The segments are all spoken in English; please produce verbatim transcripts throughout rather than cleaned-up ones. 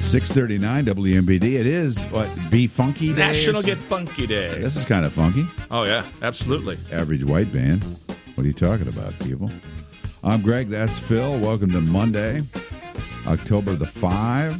six thirty-nine W M B D. It is, what, Be Funky Day? National Get Funky Day. This is kind of funky. Oh, yeah, absolutely. Average white band. What are you talking about, people? I'm Greg. That's Phil. Welcome to Monday, October the fifth.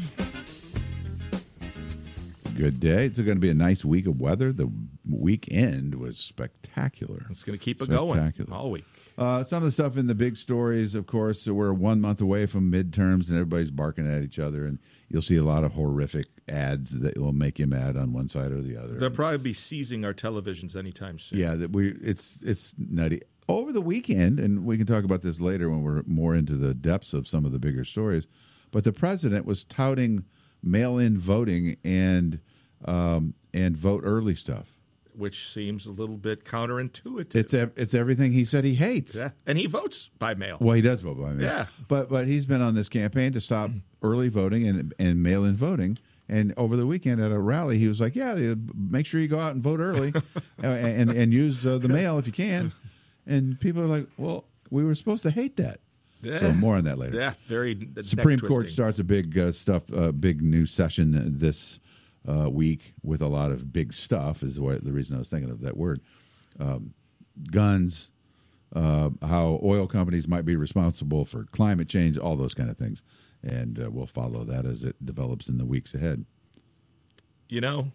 It's a good day. It's going to be a nice week of weather. The weekend was spectacular. It's going to keep it going all week. Uh, some of the stuff in the big stories, of course, we're one month away from midterms, and everybody's barking at each other, and you'll see a lot of horrific ads that will make you mad on one side or the other. They'll probably be seizing our televisions anytime soon. Yeah, that we it's it's nutty. Over the weekend, and we can talk about this later when we're more into the depths of some of the bigger stories, but the president was touting mail-in voting and um, and vote early stuff. Which seems a little bit counterintuitive. It's it's everything he said he hates. Yeah, and he votes by mail. Well, he does vote by mail. Yeah, but but he's been on this campaign to stop early voting and and mail-in voting. And over the weekend at a rally, he was like, "Yeah, make sure you go out and vote early, and, and and use uh, the mail if you can." And people are like, "Well, we were supposed to hate that." Yeah. So more on that later. Yeah, very. Supreme Court starts a big uh, stuff, uh, big new session this. Uh, week with a lot of big stuff is what, the reason I was thinking of that word. Um, guns, uh, how oil companies might be responsible for climate change, all those kind of things. And uh, we'll follow that as it develops in the weeks ahead. You know,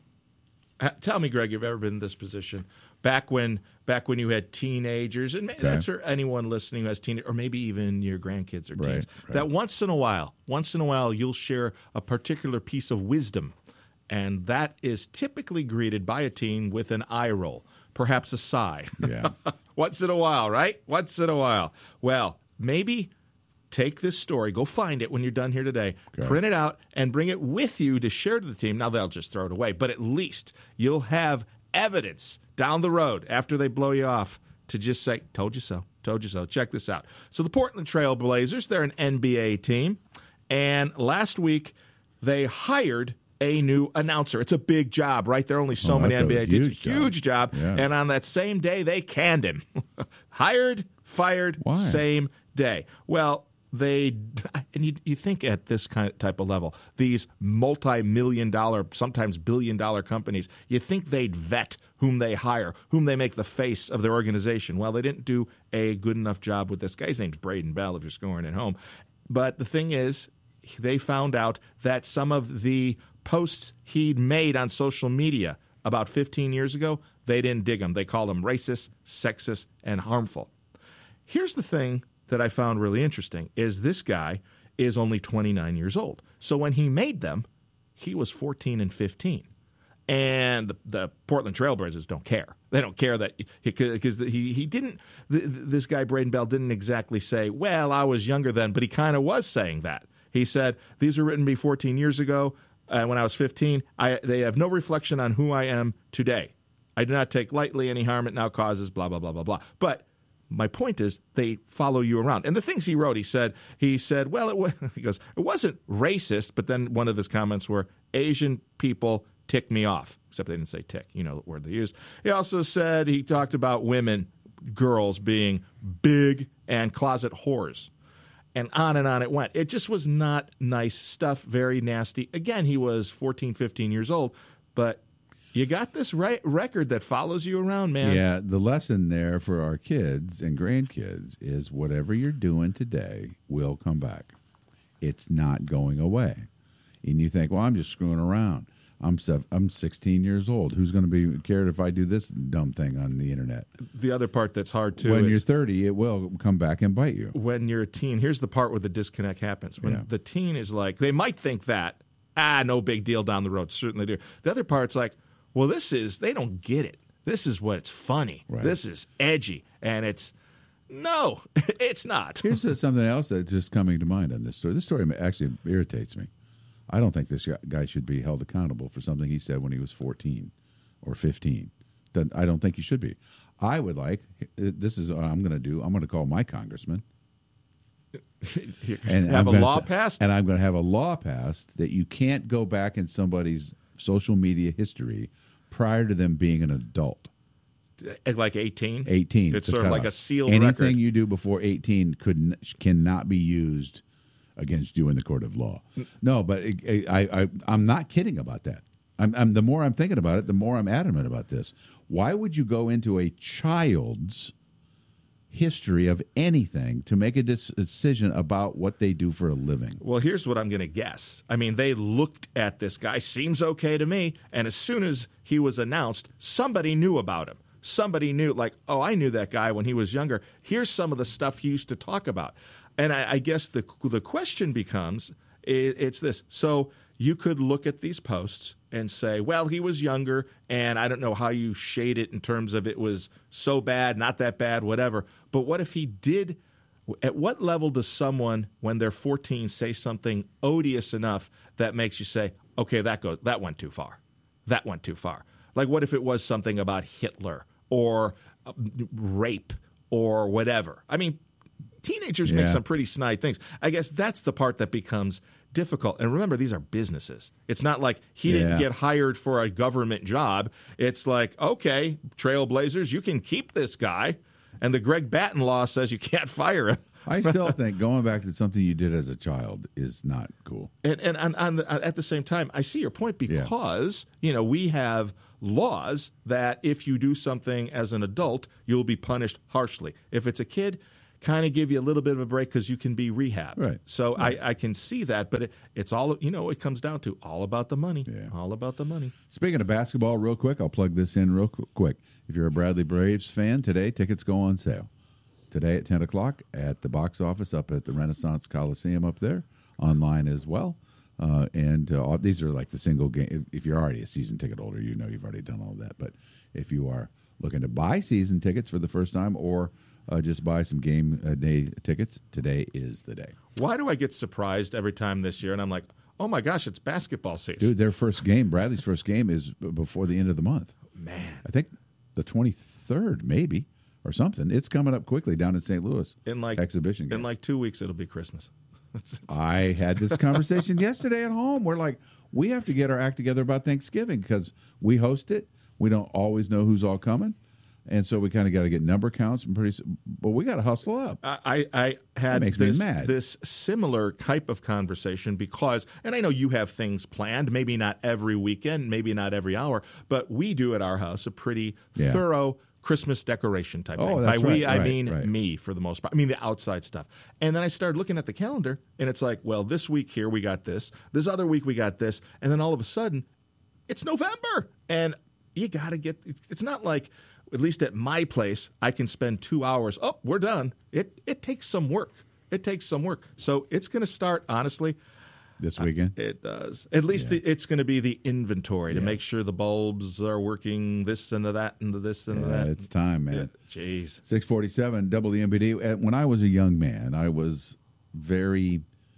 tell me, Greg, you've ever been in this position back when back when you had teenagers, and maybe okay. that's for anyone listening who has teenagers, or maybe even your grandkids or teens, right, right. that once in a while, once in a while, you'll share a particular piece of wisdom. And that is typically greeted by a teen with an eye roll, perhaps a sigh. Yeah. Once in a while, right? Once in a while. Well, maybe take this story, go find it when you're done here today, okay. print it out, and bring it with you to share to the team. Now, they'll just throw it away, but at least you'll have evidence down the road after they blow you off to just say, told you so, told you so. Check this out. So the Portland Trail Blazers, they're an N B A team, and last week they hired a new announcer. It's a big job, right? There are only so oh, many N B A teams. It's a huge job. job. Yeah. And on that same day, they canned him. Hired, fired, Why? Same day. Well, they, and you, you think at this kind of type of level, these multi-million dollar, sometimes billion dollar companies, you think they'd vet whom they hire, whom they make the face of their organization. Well, they didn't do a good enough job with this guy. His name's Braden Bell, if you're scoring at home. But the thing is, they found out that some of the posts he'd made on social media about fifteen years ago, they didn't dig them. They called them racist, sexist, and harmful. Here's the thing that I found really interesting is this guy is only twenty-nine years old. So when he made them, he was fourteen and fifteen. And the, the Portland Trailblazers don't care. They don't care that because he, he, he didn't, this guy Braden Bell didn't exactly say, well, I was younger then, but he kind of was saying that. He said, these were written to me fourteen years ago. Uh, when I was fifteen, I, they have no reflection on who I am today. I do not take lightly any harm it now causes, blah, blah, blah, blah, blah. But my point is they follow you around. And the things he wrote, he said, he said, well, it was, he goes, it wasn't racist, but then one of his comments were, Asian people tick me off, except they didn't say tick, you know the word they used. He also said, he talked about women, girls being big and closet whores. And on and on it went. It just was not nice stuff, very nasty. Again, he was fourteen, fifteen years old, but you got this right record that follows you around, man. Yeah, the lesson there for our kids and grandkids is whatever you're doing today will come back. It's not going away. And you think, well, I'm just screwing around. I'm seven, I'm sixteen years old. Who's going to be cared if I do this dumb thing on the internet? The other part that's hard too. When is you're thirty, it will come back and bite you. When you're a teen, here's the part where the disconnect happens. When yeah. the teen is like, they might think that, ah, no big deal down the road. Certainly do. The other part's like, well, this is, they don't get it. This is what's funny. Right. This is edgy, and it's. No, it's not. Here's something else that's just coming to mind on this story. This story actually irritates me. I don't think this guy should be held accountable for something he said when he was fourteen or fifteen. I don't think he should be. I would like, this is what I'm going to do, I'm going to call my congressman. and have I'm a law say, passed? And I'm going to have a law passed that you can't go back in somebody's social media history prior to them being an adult. Like eighteen? eighteen. It's sort of like a sealed Anything record. you do before eighteen could cannot be used against you in the court of law. No, but it, it, I, I, I'm not kidding about that. I'm, I'm, the more I'm thinking about it, the more I'm adamant about this. Why would you go into a child's history of anything to make a decision about what they do for a living? Well, here's what I'm going to guess. I mean, they looked at this guy, seems okay to me, and as soon as he was announced, somebody knew about him. Somebody knew, like, oh, I knew that guy when he was younger. Here's some of the stuff he used to talk about. And I, I guess the the question becomes, it, it's this. So you could look at these posts and say, well, he was younger, and I don't know how you shade it in terms of it was so bad, not that bad, whatever. But what if he did? At what level does someone, when they're fourteen, say something odious enough that makes you say, okay, that goes, that went too far. That went too far. Like, what if it was something about Hitler or uh, rape or whatever? I mean, teenagers yeah. make some pretty snide things. I guess that's the part that becomes difficult. And remember, these are businesses. It's not like he yeah. didn't get hired for a government job. It's like, okay, Trailblazers, you can keep this guy. And the Greg Batten law says you can't fire him. I still think going back to something you did as a child is not cool. And, and on, on the, at the same time, I see your point because, yeah. you know, we have laws that if you do something as an adult, you'll be punished harshly. If it's a kid, kind of give you a little bit of a break because you can be rehabbed. Right. So right. I, I can see that, but it, it's all, you know, it comes down to all about the money. Yeah. All about the money. Speaking of basketball, real quick, I'll plug this in real quick. If you're a Bradley Braves fan, today tickets go on sale. Today at ten o'clock at the box office up at the Renaissance Coliseum up there, online as well. Uh, and uh, all, these are like the single game. If, if you're already a season ticket holder, you know you've already done all of that. But if you are looking to buy season tickets for the first time or uh, just buy some game uh, day tickets, today is the day. Why do I get surprised every time this year? And I'm like, oh my gosh, it's basketball season. Dude, their first game, Bradley's first game is b- before the end of the month. Man. I think the twenty-third, maybe. Or something. It's coming up quickly down in Saint Louis. In like exhibition game. In like two weeks, it'll be Christmas. I had this conversation yesterday at home. We're like, we have to get our act together about Thanksgiving because we host it. We don't always know who's all coming, and so we kind of got to get number counts and pretty. But we got to hustle up. I, I had that makes this, me mad. this similar type of conversation because, and I know you have things planned. Maybe not every weekend, maybe not every hour, but we do at our house a pretty Yeah. thorough Christmas decoration type Oh, thing. that's By we, right, I right, mean right. me for the most part. I mean the outside stuff. And then I started looking at the calendar, and it's like, well, this week here we got this. This other week we got this. And then all of a sudden, it's November. And you got to get – it's not like, at least at my place, I can spend two hours. Oh, we're done. It It takes some work. It takes some work. So it's going to start, honestly – This weekend? Uh, it does. At least Yeah. the, it's going to be the inventory to Yeah. make sure the bulbs are working this and the that and the this and the Yeah, that. it's time, man. Jeez. six forty-seven W M B D. Uh, When I was a young man, I was very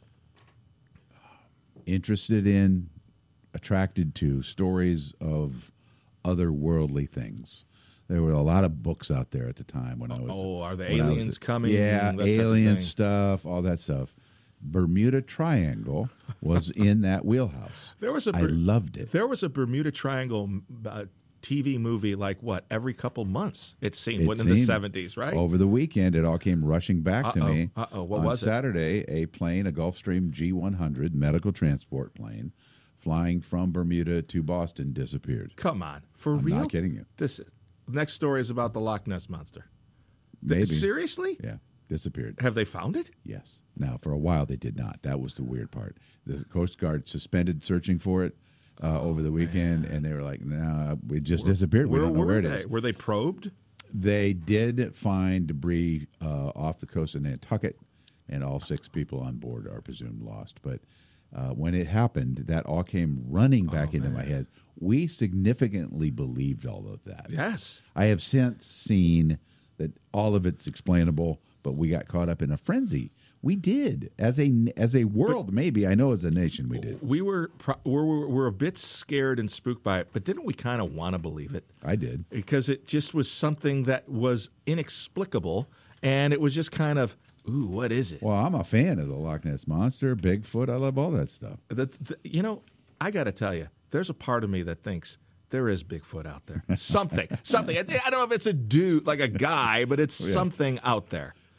interested in, attracted to stories of otherworldly things. There were a lot of books out there at the time when I was. Oh, are the when I was- aliens coming? Yeah, That type of alien thing. stuff, all that stuff. Bermuda Triangle was in that wheelhouse. There was a I Ber- loved it. There was a Bermuda Triangle uh, T V movie like what every couple months it seemed It when in the seemed. seventies, right? Over the weekend, it all came rushing back to Uh-oh, me. uh-oh, what On was it? Saturday, a plane, a Gulfstream G one hundred medical transport plane, flying from Bermuda to Boston, disappeared. Come on, for I'm real? not kidding you. This next story is about the Loch Ness monster. Maybe. Seriously? Yeah, disappeared. Have they found it? Yes. Now, for a while, they did not. That was the weird part. The Coast Guard suspended searching for it uh, over the weekend, and they were like, "No, nah, it just disappeared. We Where, don't know where where were it they? is." Were they probed? They did find debris uh, off the coast of Nantucket, and all six people on board are presumed lost. But uh, when it happened, that all came running back Oh, into my head. We significantly believed all of that. Yes. I have since seen that all of it's explainable, but we got caught up in a frenzy. We did as a as a world, maybe. I know as a nation, we did. We were pro- we're, we're we're a bit scared and spooked by it, but didn't we kind of want to believe it? I did. Because it just was something that was inexplicable, and it was just kind of, ooh, what is it? Well, I'm a fan of the Loch Ness Monster, Bigfoot. I love all that stuff. The, the, you know, I got to tell you, there's a part of me that thinks there is Bigfoot out there. Something, something. I, I don't know if it's a dude, like a guy, but it's Yeah. something out there.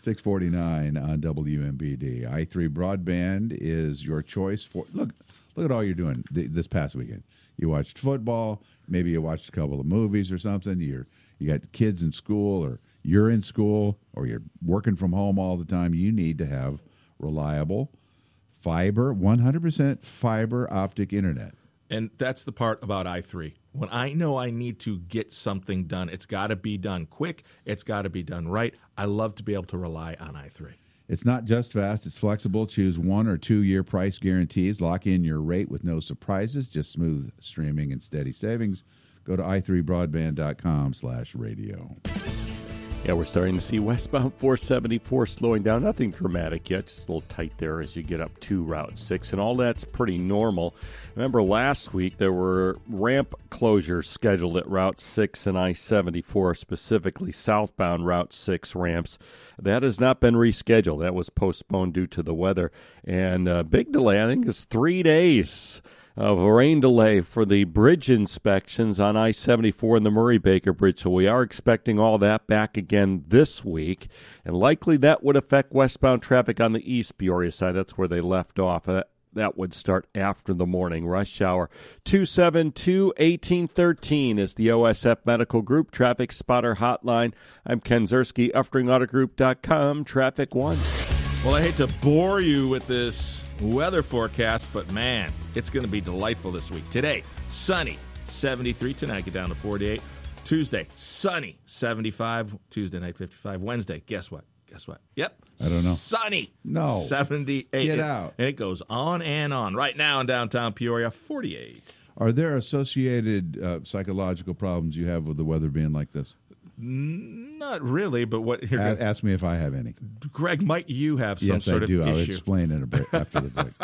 six forty-nine on W M B D. i three Broadband is your choice for... Look, look at all you're doing th- this past weekend. You watched football. Maybe you watched a couple of movies or something. You're You got kids in school, or you're in school, or you're working from home all the time. You need to have reliable fiber, one hundred percent fiber optic internet. And that's the part about i three. When I know I need to get something done, it's got to be done quick. It's got to be done right. I love to be able to rely on i three. It's not just fast. It's flexible. Choose one or two-year price guarantees. Lock in your rate with no surprises. Just smooth streaming and steady savings. Go to i three broadband dot com slash radio. Yeah, we're starting to see westbound four seventy-four slowing down. Nothing dramatic yet, just a little tight there as you get up to Route six, and all that's pretty normal. Remember last week there were ramp closures scheduled at Route six and I seventy-four, specifically southbound Route six ramps. That has not been rescheduled. That was postponed due to the weather. And a big delay, I think it's three days of a rain delay for the bridge inspections on I seventy-four and the Murray-Baker Bridge. So we are expecting all that back again this week. And likely that would affect westbound traffic on the East Peoria side. That's where they left off. That, that would start after the morning rush hour. two seven two, one eight one three is the O S F Medical Group Traffic Spotter Hotline. I'm Ken Zerski, Uftring Auto Group dot com, Traffic One. Well, I hate to bore you with this weather forecast, but man, it's going to be delightful this week. Today, sunny, seventy-three. Tonight, get down to forty-eight. Tuesday, sunny, seventy-five. Tuesday night, fifty-five. Wednesday, guess what? Guess what? Yep. I don't know. Sunny. No. seventy-eight. Get out. And it goes on and on. Right now in downtown Peoria, forty-eight. Are there associated uh, psychological problems you have with the weather being like this? Not really, but what? Here, A- ask me if I have any. Greg, might you have some yes, sort I of do. issue? I'll explain in a break after the break.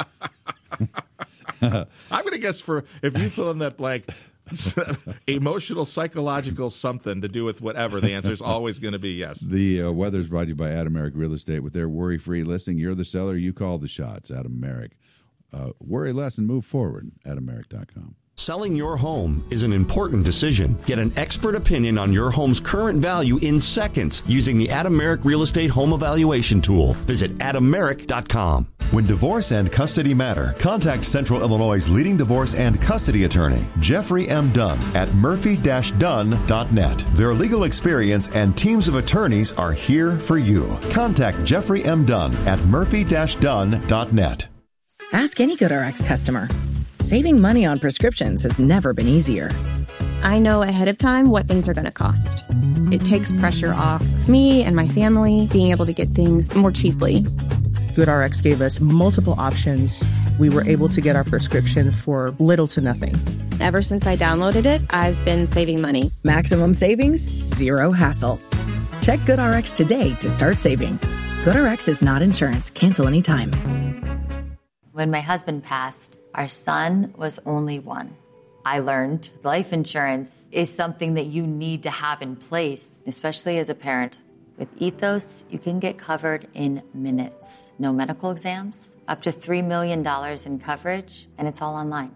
I'm going to guess for if you fill in that blank, emotional, psychological something to do with whatever, the answer is always going to be yes. The uh, weather is brought to you by Adam Merrick Real Estate. With their worry-free listing, you're the seller, you call the shots. Adam Merrick. Uh, worry less and move forward. adam merrick dot com. Selling your home is an important decision. Get an expert opinion on your home's current value in seconds using the Adam Merrick Real Estate Home Evaluation Tool. Visit adam merrick dot com. When divorce and custody matter, contact Central Illinois' leading divorce and custody attorney, Jeffrey M. Dunn, at murphy dash dunn dot net. Their legal experience and teams of attorneys are here for you. Contact Jeffrey M. Dunn at murphy dash dunn dot net. Ask any GoodRx customer. Saving money on prescriptions has never been easier. I know ahead of time what things are going to cost. It takes pressure off me and my family being able to get things more cheaply. GoodRx gave us multiple options. We were able to get our prescription for little to nothing. Ever since I downloaded it, I've been saving money. Maximum savings, zero hassle. Check GoodRx today to start saving. GoodRx is not insurance. Cancel anytime. When my husband passed, our son was only one. I learned life insurance is something that you need to have in place, especially as a parent. With Ethos, you can get covered in minutes. No medical exams, up to three million dollars in coverage, and it's all online.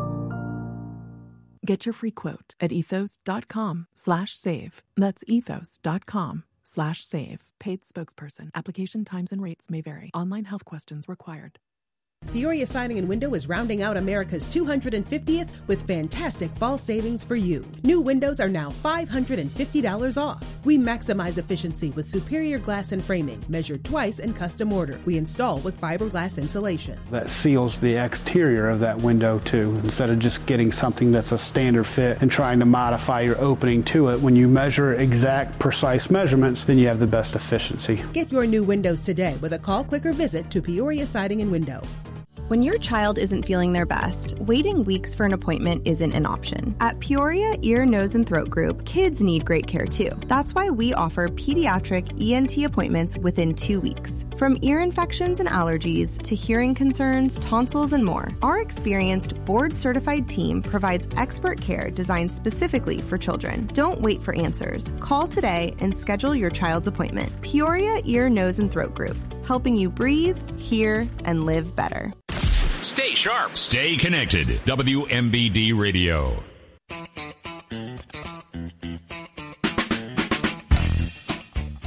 Get your free quote at ethos.com slash save. That's ethos.com slash save. Paid spokesperson. Application times and rates may vary. Online health questions required. Peoria Siding and Window is rounding out America's two hundred fiftieth with fantastic fall savings for you. New windows are now five hundred fifty dollars off. We maximize efficiency with superior glass and framing, measured twice and custom ordered. We install with fiberglass insulation. That seals the exterior of that window too, instead of just getting something that's a standard fit and trying to modify your opening to it. When you measure exact, precise measurements, then you have the best efficiency. Get your new windows today with a call, click, or visit to Peoria Siding and Window. When your child isn't feeling their best, waiting weeks for an appointment isn't an option. At Peoria Ear, Nose, and Throat Group, kids need great care too. That's why we offer pediatric E N T appointments within two weeks. From ear infections and allergies to hearing concerns, tonsils, and more, our experienced board-certified team provides expert care designed specifically for children. Don't wait for answers. Call today and schedule your child's appointment. Peoria Ear, Nose, and Throat Group, helping you breathe, hear, and live better. Stay sharp. Stay connected. W M B D Radio.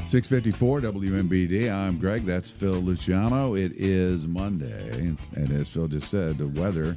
six fifty-four W M B D. I'm Greg. That's Phil Luciano. It is Monday, and as Phil just said, the weather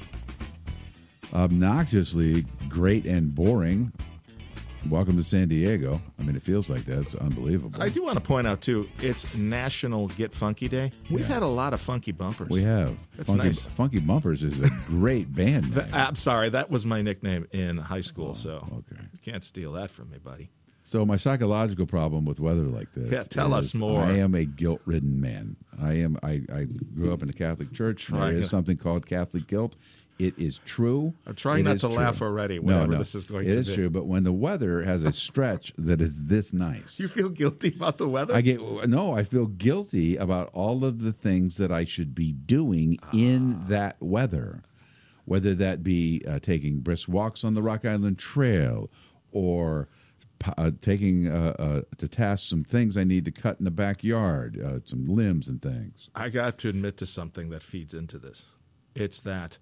obnoxiously great and boring. Welcome to San Diego. I mean, it feels like that. It's unbelievable. I do want to point out, too, it's National Get Funky Day. We've Yeah. had a lot of funky bumpers. We have. That's Funky, nice. Funky Bumpers is a great band name. The- I'm sorry, that was my nickname in high school, Oh, so okay. you can't steal that from me, buddy. So my psychological problem with weather like this. Yeah, tell is us more. I am a guilt-ridden man. I am. I, I grew up in a Catholic church. There Right. is something called Catholic guilt. It is true. I'm trying It not is to true. laugh already, No, whatever no. this is going It to is be. true, but when the weather has a stretch that is this nice, You feel guilty about the weather? I get no. I feel guilty about all of the things that I should be doing in that weather, whether that be uh, taking brisk walks on the Rock Island Trail, or uh, taking uh, uh, to task some things I need to cut in the backyard, uh, some limbs and things. I got to admit to something that feeds into this. It's that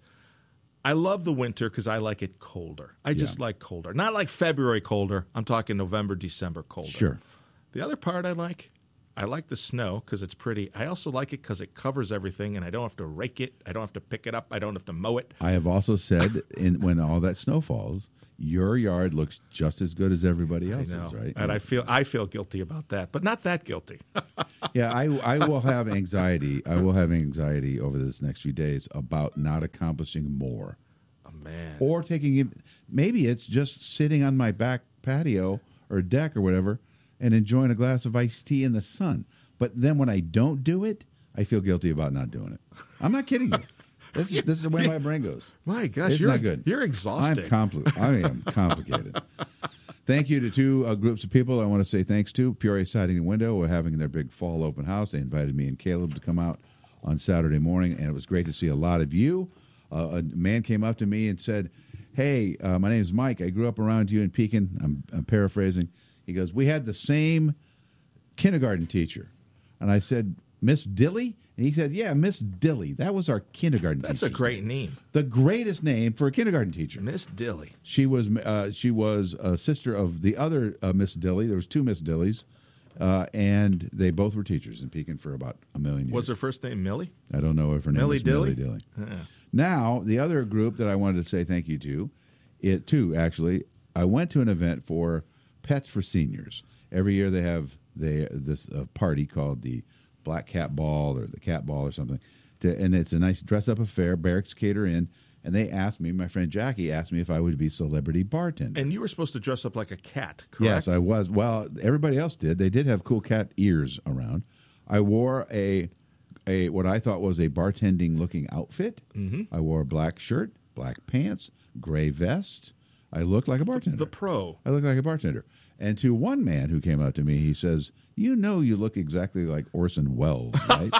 I love the winter because I like it colder. I just Yeah. like colder. Not like February colder. I'm talking November, December colder. Sure. The other part I like, I like the snow because it's pretty. I also like it because it covers everything and I don't have to rake it. I don't have to pick it up. I don't have to mow it. I have also said, in, when all that snow falls, your yard looks just as good as everybody I else's, know. right? And I feel I feel guilty about that, but not that guilty. Yeah, I I will have anxiety. I will have anxiety over this next few days about not accomplishing more. Oh, man. Or taking it. Maybe it's just sitting on my back patio or deck or whatever and enjoying a glass of iced tea in the sun. But then when I don't do it, I feel guilty about not doing it. I'm not kidding you. This, this is the way my brain goes. My gosh, It's you're not good. You're exhausting. I'm compli- I am complicated. Thank you to two uh, groups of people I want to say thanks to. Peoria Siding and Window were having their big fall open house. They invited me and Caleb to come out on Saturday morning, and it was great to see a lot of you. Uh, a man came up to me and said, hey, uh, my name is Mike. I grew up around you in Pekin. I'm, I'm paraphrasing. He goes, we had the same kindergarten teacher. And I said, Miss Dilly? And he said, yeah, Miss Dilly. That was our kindergarten That's teacher. a great name. The greatest name for a kindergarten teacher. Miss Dilly. She was uh, she was a sister of the other uh, Miss Dilly. There was two Miss Dillys, uh, and they both were teachers in Pekin for about a million years. Was her first name Millie? I don't know if her name Millie was Dilly? Millie Dilly. Yeah. Now, the other group that I wanted to say thank you to, it too, actually, I went to an event for Pets for Seniors. Every year they have they this uh, party called the Black Cat Ball or the Cat Ball or something. To, and it's a nice dress-up affair. Barracks cater in. And they asked me, my friend Jackie asked me if I would be celebrity bartender. And you were supposed to dress up like a cat, correct? Yes, I was. Well, everybody else did. They did have cool cat ears around. I wore a a what I thought was a bartending looking outfit. Mm-hmm. I wore a black shirt, black pants, gray vest. I looked like a bartender. The pro. I looked like a bartender. And to one man who came up to me, he says, you know you look exactly like Orson Welles, right?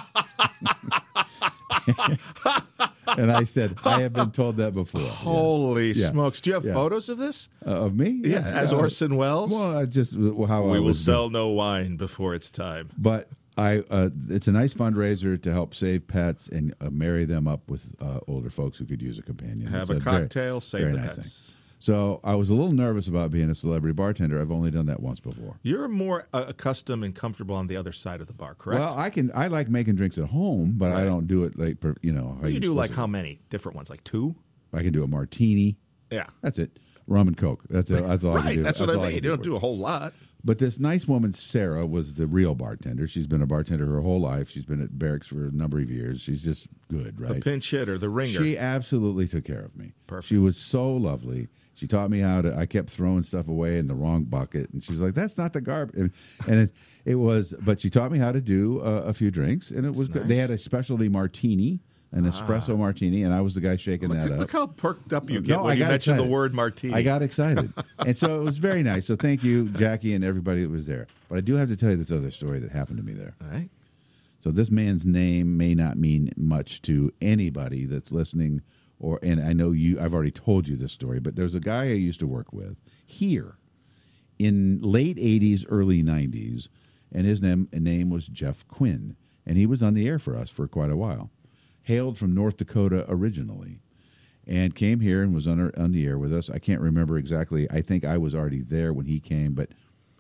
And I said, I have been told that before. Holy Yeah. smokes. Do you have Yeah. photos of this? Uh, of me? Yeah, as Orson Welles? Well, I just uh, how I We will was sell no wine before it's time. But I, uh, it's a nice fundraiser to help save pets and uh, marry them up with uh, older folks who could use a companion. Have It's a very- cocktail, save very the nice pets. thing. So I was a little nervous about being a celebrity bartender. I've only done that once before. You're more uh, accustomed and comfortable on the other side of the bar, correct? Well, I can. I like making drinks at home, but I Right. don't do it like per- you know. how you you're do supposed like to. how many different ones? Like two? I can do a martini. Yeah. That's it. Rum and Coke. That's it. That's all I right, can do. that's what I all mean. can You don't for do a whole lot. But this nice woman, Sarah, was the real bartender. She's been a bartender her whole life. She's been at Barracks for a number of years. She's just good, right? The pinch hitter, the ringer. She absolutely took care of me. Perfect. She was so lovely. She taught me how to. I kept throwing stuff away in the wrong bucket, and she was like, "That's not the garbage." And, and it, it was, but she taught me how to do uh, a few drinks, and it was good. They had a specialty martini, an espresso martini, and I was the guy shaking Look, that up. look how perked up you Uh, get no, when I you got mention the excited. word martini. I got excited, and so it was very nice. So thank you, Jackie, and everybody that was there. But I do have to tell you this other story that happened to me there. All right. So this man's name may not mean much to anybody that's listening, or and I know you. I've already told you this story, but there's a guy I used to work with here in late eighties, early nineties, and his name name was Jeff Quinn, and he was on the air for us for quite a while. Hailed from North Dakota originally, and came here and was on, our, on the air with us. I can't remember exactly. I think I was already there when he came, but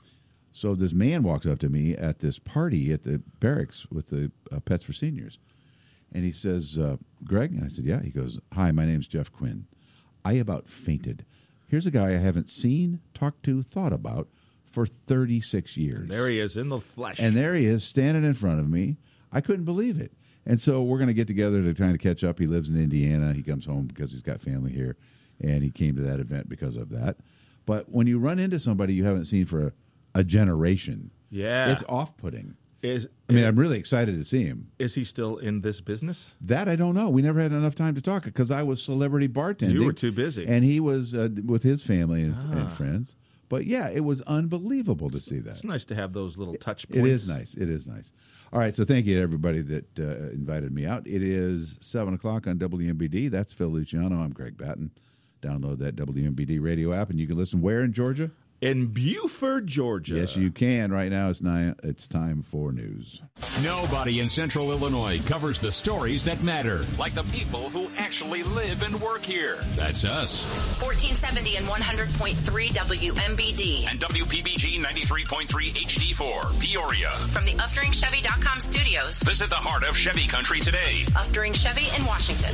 So this man walks up to me at this party at the barracks with the uh, Pets for Seniors. And he says, uh, Greg? And I said, yeah. He goes, hi, my name's Jeff Quinn. I about fainted. Here's a guy I haven't seen, talked to, thought about for thirty-six years. And there he is in the flesh. And there he is standing in front of me. I couldn't believe it. And so we're going to get together to try to catch up. He lives in Indiana. He comes home because he's got family here. And he came to that event because of that. But when you run into somebody you haven't seen for a, a generation, yeah, it's off-putting. Is I mean, I'm really excited to see him. Is he still in this business? That I don't know. We never had enough time to talk because I was celebrity bartending. You were too busy. And he was uh, with his family and, Ah. and friends. But, yeah, it was unbelievable to see that. It's nice to have those little touch points. It is nice. It is nice. All right, so thank you to everybody that uh, invited me out. It is seven o'clock on W M B D. That's Phil Luciano. I'm Greg Batten. Download that W M B D radio app, and you can listen where in Georgia? In Buford, Georgia. Yes, you can. Right now, it's nine, it's time for news. Nobody in Central Illinois covers the stories that matter, like the people who actually live and work here. That's us. fourteen seventy and one hundred point three W M B D. And W P B G ninety-three point three H D four, Peoria. From the Uftering Chevy dot com studios. Visit the heart of Chevy country today. Uftering Chevy in Washington.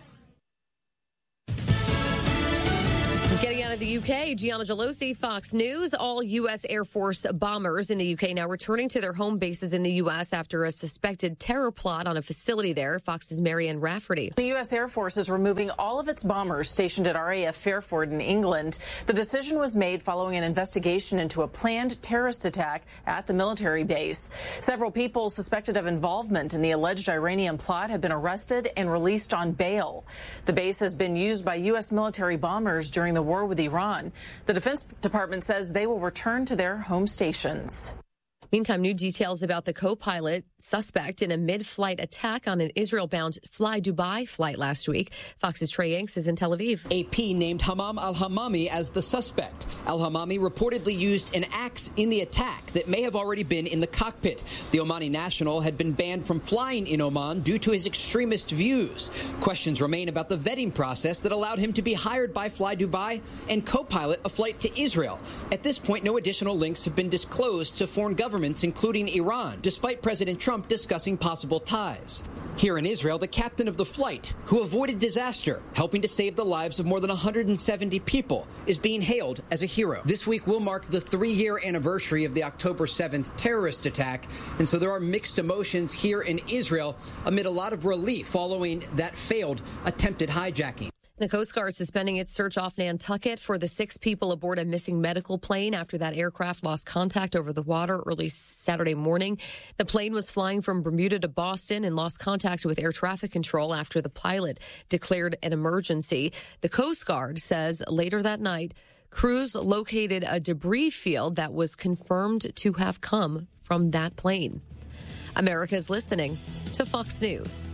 Getting out of the U K, Gianna Gelosi, Fox News. All U S. Air Force bombers in the U K now returning to their home bases in the U S after a suspected terror plot on a facility there. Fox's Marianne Rafferty. The U S. Air Force is removing all of its bombers stationed at R A F Fairford in England. The decision was made following an investigation into a planned terrorist attack at the military base. Several people suspected of involvement in the alleged Iranian plot have been arrested and released on bail. The base has been used by U S military bombers during the war with Iran. The Defense Department says they will return to their home stations. Meantime, new details about the co-pilot suspect in a mid-flight attack on an Israel-bound Fly Dubai flight last week. Fox's Trey Yanks is in Tel Aviv. A P named Hammam al-Hammami as the suspect. Al-Hammami reportedly used an axe in the attack that may have already been in the cockpit. The Omani national had been banned from flying in Oman due to his extremist views. Questions remain about the vetting process that allowed him to be hired by Fly Dubai and co-pilot a flight to Israel. At this point, no additional links have been disclosed to foreign governments, including Iran, despite President Trump discussing possible ties. Here in Israel, the captain of the flight, who avoided disaster, helping to save the lives of more than one hundred seventy people, is being hailed as a hero. This week will mark the three-year anniversary of the October seventh terrorist attack, and so there are mixed emotions here in Israel amid a lot of relief following that failed attempted hijacking. The Coast Guard suspending its search off Nantucket for the six people aboard a missing medical plane after that aircraft lost contact over the water early Saturday morning. The plane was flying from Bermuda to Boston and lost contact with air traffic control after the pilot declared an emergency. The Coast Guard says later that night, crews located a debris field that was confirmed to have come from that plane. America's listening to Fox News.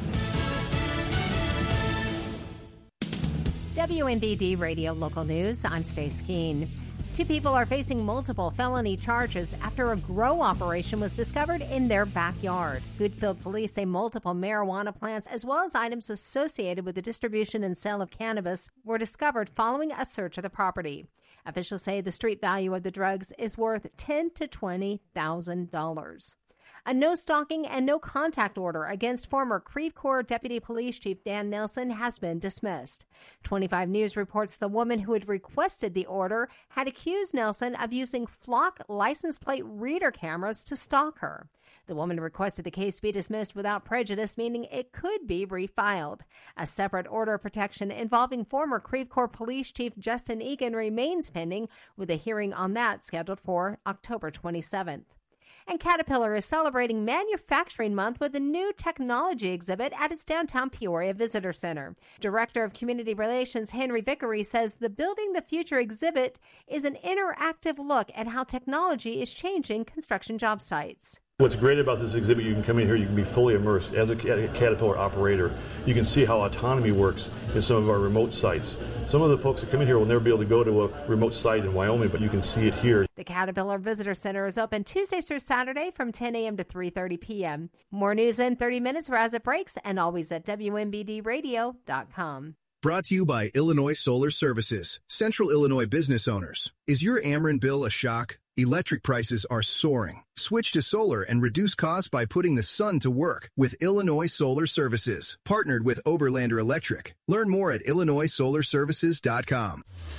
W M B D Radio Local News, I'm Stace Keene. Two people are facing multiple felony charges after a grow operation was discovered in their backyard. Goodfield police say multiple marijuana plants, as well as items associated with the distribution and sale of cannabis, were discovered following a search of the property. Officials say the street value of the drugs is worth ten thousand to twenty thousand dollars. A no-stalking and no-contact order against former Creve Coeur Deputy Police Chief Dan Nelson has been dismissed. twenty-five News reports the woman who had requested the order had accused Nelson of using Flock license plate reader cameras to stalk her. The woman requested the case be dismissed without prejudice, meaning it could be refiled. A separate order of protection involving former Creve Coeur Police Chief Justin Egan remains pending, with a hearing on that scheduled for October twenty-seventh. And Caterpillar is celebrating Manufacturing Month with a new technology exhibit at its downtown Peoria Visitor Center. Director of Community Relations Henry Vickery says the Building the Future exhibit is an interactive look at how technology is changing construction job sites. What's great about this exhibit, you can come in here, you can be fully immersed as a Caterpillar operator. You can see how autonomy works in some of our remote sites. Some of the folks that come in here will never be able to go to a remote site in Wyoming, but you can see it here. The Caterpillar Visitor Center is open Tuesdays through Saturday from ten a.m. to three thirty p.m. More news in thirty minutes or as it breaks, and always at W M B D radio dot com. Brought to you by Illinois Solar Services, Central Illinois business owners. Is your Ameren bill a shock? Electric prices are soaring. Switch to solar and reduce costs by putting the sun to work with Illinois Solar Services, partnered with Oberlander Electric. Learn more at illinois solar services dot com.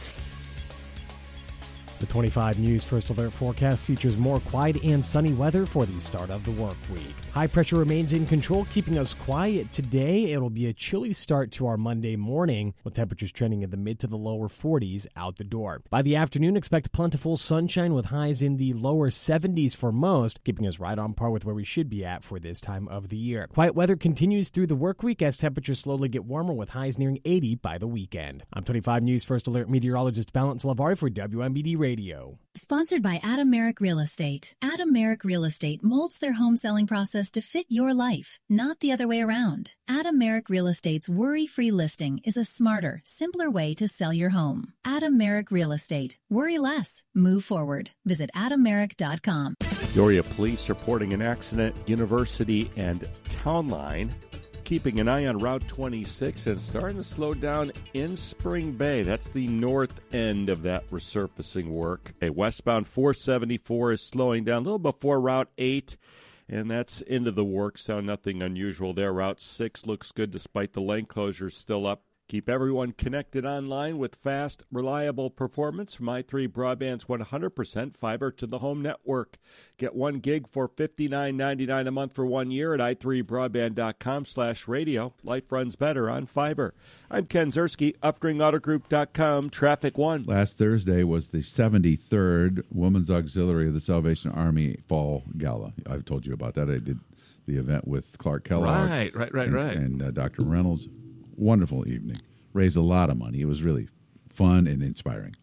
The twenty-five News First Alert forecast features more quiet and sunny weather for the start of the work week. High pressure remains in control, keeping us quiet today. It'll be a chilly start to our Monday morning, with temperatures trending in the mid to the lower forties out the door. By the afternoon, expect plentiful sunshine with highs in the lower seventies for most, keeping us right on par with where we should be at for this time of the year. Quiet weather continues through the work week as temperatures slowly get warmer, with highs nearing eighty by the weekend. I'm twenty-five News First Alert meteorologist Balance Lavari for W M B D Radio. Sponsored by Adam Merrick Real Estate. Adam Merrick Real Estate molds their home selling process to fit your life, not the other way around. Adam Merrick Real Estate's worry-free listing is a smarter, simpler way to sell your home. Adam Merrick Real Estate. Worry less. Move forward. Visit adam merrick dot com. Peoria Police reporting an accident, University and Town Line. Keeping an eye on Route twenty-six and starting to slow down in Spring Bay. That's the north end of that resurfacing work. A westbound four seventy-four is slowing down a little before Route eight, and that's into the work, so nothing unusual there. Route six looks good despite the lane closures still up. Keep everyone connected online with fast, reliable performance from i three Broadband's one hundred percent fiber to the home network. Get one gig for fifty-nine ninety-nine a month for one year at i three broadband dot com slash radio. Life runs better on fiber. I'm Ken Zerski, upstream auto group dot com, Traffic One. Last Thursday was the seventy-third Women's Auxiliary of the Salvation Army Fall Gala. I've told you about that. I did the event with Clark Kellogg. Right, right, right, and, right. And uh, Doctor Reynolds. Wonderful evening. Raised a lot of money. It was really fun and inspiring.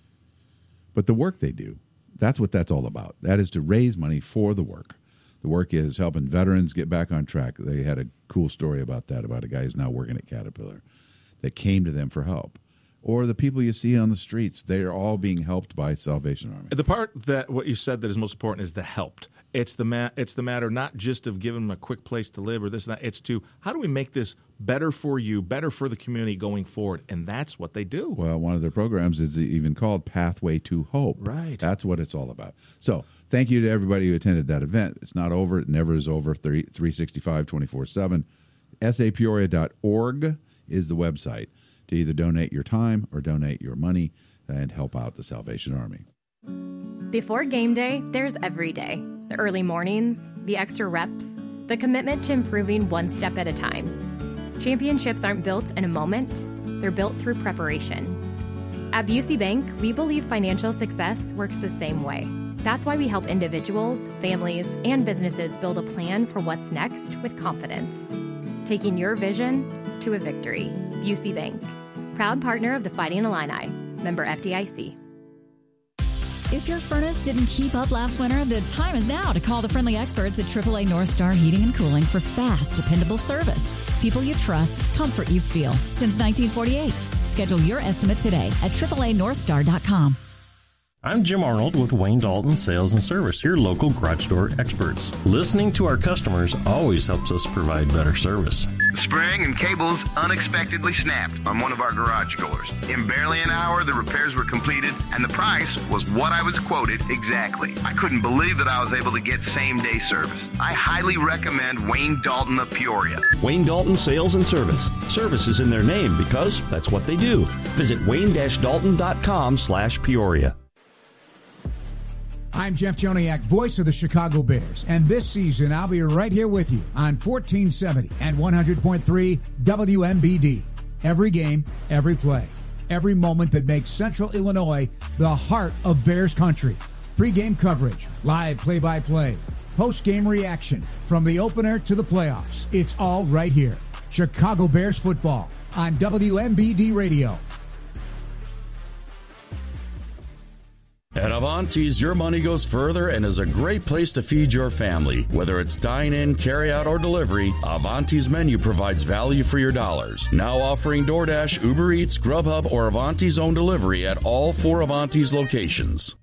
But the work they do, that's what that's all about. That is to raise money for the work. The work is helping veterans get back on track. They had a cool story about that, about a guy who's now working at Caterpillar that came to them for help. Or the people you see on the streets, they are all being helped by Salvation Army. The part that what you said that is most important is the helped. It's the ma- it's the matter not just of giving them a quick place to live or this and that. It's to how do we make this better for you, better for the community going forward, and that's what they do. Well, one of their programs is even called Pathway to Hope. Right. That's what it's all about. So thank you to everybody who attended that event. It's not over. It never is over. three sixty-five, twenty-four seven. S A Peoria dot org is the website to either donate your time or donate your money and help out the Salvation Army. Before game day, there's every day. The early mornings, the extra reps, the commitment to improving one step at a time. Championships aren't built in a moment, they're built through preparation. At Busey Bank, we believe financial success works the same way. That's why we help individuals, families, and businesses build a plan for what's next with confidence. Taking your vision to a victory. Busey Bank, proud partner of the Fighting Illini, member F D I C. If your furnace didn't keep up last winter, the time is now to call the friendly experts at triple A North Star Heating and Cooling for fast, dependable service. People you trust, comfort you feel. Since nineteen forty-eight. Schedule your estimate today at triple A north star dot com. I'm Jim Arnold with Wayne Dalton Sales and Service, your local garage door experts. Listening to our customers always helps us provide better service. Spring and cables unexpectedly snapped on one of our garage doors. In barely an hour, the repairs were completed, and the price was what I was quoted exactly. I couldn't believe that I was able to get same-day service. I highly recommend Wayne Dalton of Peoria. Wayne Dalton Sales and Service. Service is in their name because that's what they do. Visit wayne dash dalton dot com slash Peoria. I'm Jeff Joniak, voice of the Chicago Bears, and this season I'll be right here with you on fourteen seventy and one hundred point three W M B D. Every game, every play, every moment that makes Central Illinois the heart of Bears country. Pre-game coverage, live play-by-play, post-game reaction, from the opener to the playoffs. It's all right here. Chicago Bears football on W M B D Radio. At Avanti's, your money goes further and is a great place to feed your family. Whether it's dine-in, carry-out, or delivery, Avanti's menu provides value for your dollars. Now offering DoorDash, Uber Eats, Grubhub, or Avanti's own delivery at all four Avanti's locations.